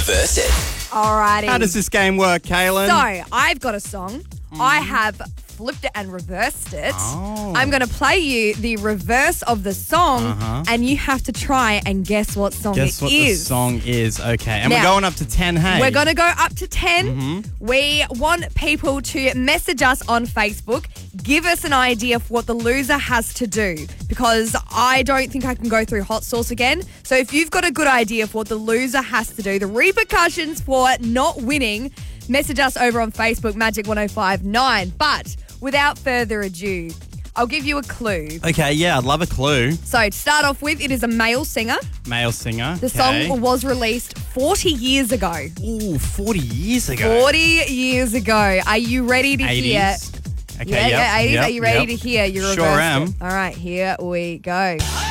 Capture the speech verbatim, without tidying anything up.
Reverse It. Alrighty. How does this game work, Kaylin? So, I've got a song. I have flipped it and reversed it. Oh. I'm going to play you the reverse of the song, Uh-huh. and you have to try and guess what song Guess it what is. the song is. Okay. And Now, we're going up to ten, hey? We're going to go up to ten. Mm-hmm. We want people to message us on Facebook. Give us an idea of what the loser has to do, because I don't think I can go through hot sauce again. So if you've got a good idea of what the loser has to do, the repercussions for not winning, message us over on Facebook, Magic one oh five nine. But without further ado, I'll give you a clue. Okay, yeah, I'd love a clue. So to start off with, it is a male singer. Male singer. The okay. song was released forty years ago. Ooh, forty years ago. forty years ago. Are you ready to hear? eighties. Okay, yeah, yep, yeah, eighties. yep, Are you ready yep. to hear your Sure reverse am. it? All right, here we go.